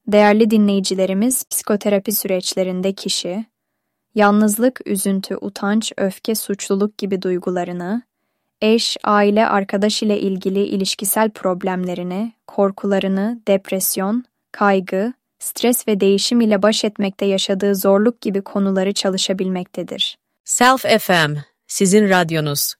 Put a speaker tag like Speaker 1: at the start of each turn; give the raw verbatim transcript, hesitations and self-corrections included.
Speaker 1: Değerli dinleyicilerimiz, psikoterapi süreçlerinde kişi, yalnızlık, üzüntü, utanç, öfke, suçluluk gibi duygularını, eş, aile, arkadaş ile ilgili ilişkisel problemlerini, korkularını, depresyon, kaygı, stres ve değişim ile baş etmekte yaşadığı zorluk gibi konuları çalışabilmektedir.
Speaker 2: Self F M, sizin radyonuz.